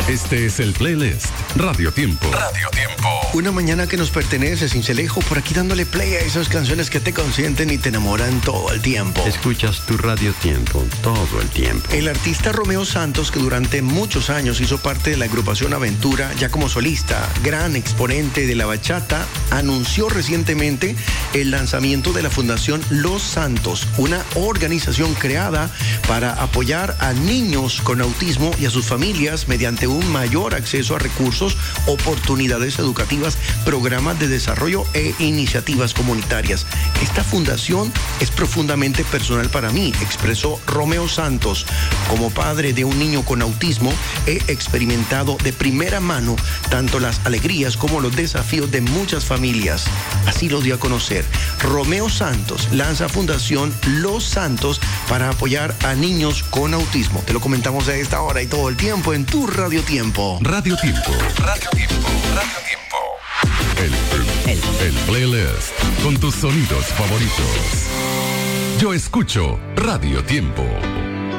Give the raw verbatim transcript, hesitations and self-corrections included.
Este es el playlist Radio Tiempo. Radio Tiempo. Una mañana que nos pertenece, Cincelejo, por aquí dándole play a esas canciones que te consienten y te enamoran todo el tiempo. Escuchas tu Radio Tiempo todo el tiempo. El artista Romeo Santos, que durante muchos años hizo parte de la agrupación Aventura, ya como solista, gran exponente de la bachata, anunció recientemente el lanzamiento de la Fundación Los Santos, una organización creada para apoyar a niños con autismo y a sus familias mediante un mayor acceso a recursos, oportunidades educativas, programas de desarrollo e iniciativas comunitarias. Esta fundación es profundamente personal para mí, expresó Romeo Santos. Como padre de un niño con autismo, he experimentado de primera mano tanto las alegrías como los desafíos de muchas familias. Así lo dio a conocer. Romeo Santos lanza Fundación Los Santos para apoyar a niños con autismo. Te lo comentamos a esta hora y todo el tiempo en tu Radio Tiempo. Radio Tiempo. Radio Tiempo. Radio Tiempo. El, el, el playlist con tus sonidos favoritos. Yo escucho Radio Tiempo.